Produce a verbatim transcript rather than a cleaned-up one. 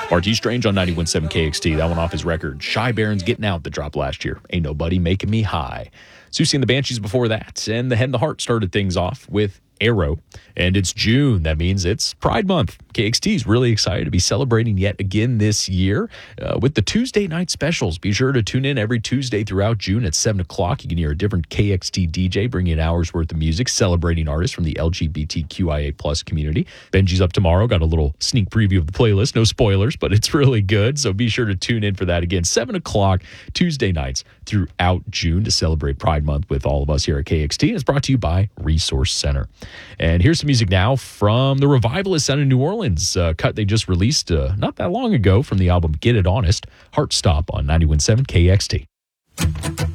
Marty Strange on ninety-one point seven K X T. That one off his record. Shy Baron's Getting Out that dropped last year. Ain't Nobody Making Me High. Susie and the Banshees before that. And the Head and the Heart started things off with Arrow. And it's June. That means it's Pride Month. K X T is really excited to be celebrating yet again this year uh, with the Tuesday night specials. Be sure to tune in every Tuesday throughout June at seven o'clock. You can hear a different K X T D J bringing an hour's worth of music, celebrating artists from the L G B T Q I A plus community. Benji's up tomorrow. Got a little sneak preview of the playlist. No spoilers, but it's really good. So be sure to tune in for that again. seven o'clock Tuesday nights throughout June to celebrate Pride Month with all of us here at K X T. And it's brought to you by Resource Center. And here's some music now from the Revivalists out of New Orleans. Uh, cut they just released uh, not that long ago from the album Get It Honest. Heart Stop on ninety-one point seven K X T.